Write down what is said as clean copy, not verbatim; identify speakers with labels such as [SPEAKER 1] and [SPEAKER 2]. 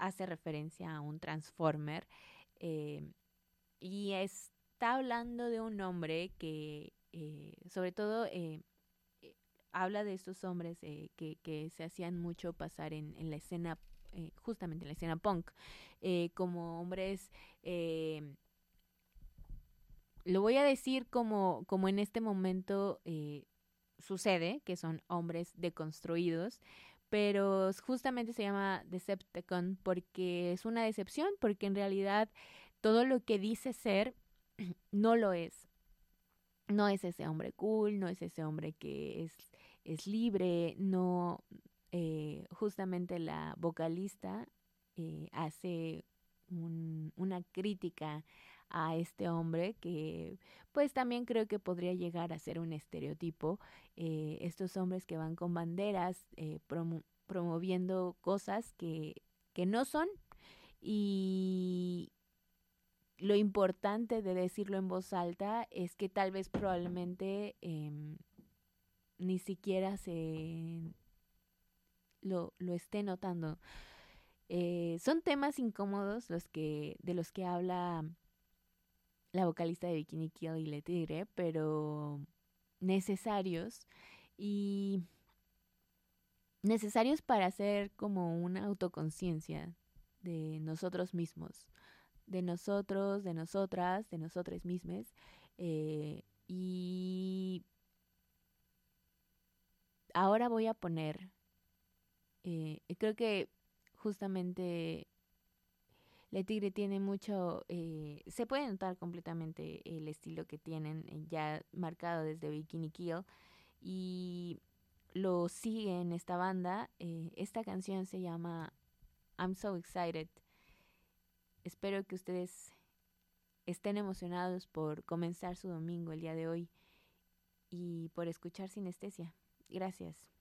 [SPEAKER 1] hace referencia a un Transformer eh, y está hablando de un hombre que sobre todo eh, habla de estos hombres que se hacían mucho pasar en la escena, justamente en la escena punk, como hombres, lo voy a decir como en este momento sucede, que son hombres deconstruidos, pero justamente se llama Decepticon porque es una decepción, porque en realidad todo lo que dice ser no lo es. No es ese hombre cool, no es ese hombre que es libre, no, justamente la vocalista hace una crítica a este hombre que pues también creo que podría llegar a ser un estereotipo, estos hombres que van con banderas promoviendo cosas que no son y lo importante de decirlo en voz alta es que tal vez probablemente ni siquiera lo esté notando. Son temas incómodos de los que habla la vocalista de Bikini Kill y Le Tigre, pero necesarios y necesarios para hacer como una autoconciencia de nosotros mismos, de nosotros, de nosotras, de nosotros mismos. Y ahora voy a poner, creo que justamente Le Tigre tiene mucho, se puede notar completamente el estilo que tienen ya marcado desde Bikini Kill y lo sigue en esta banda. Esta canción se llama I'm So Excited. Espero que ustedes estén emocionados por comenzar su domingo el día de hoy y por escuchar Sinestesia. Gracias.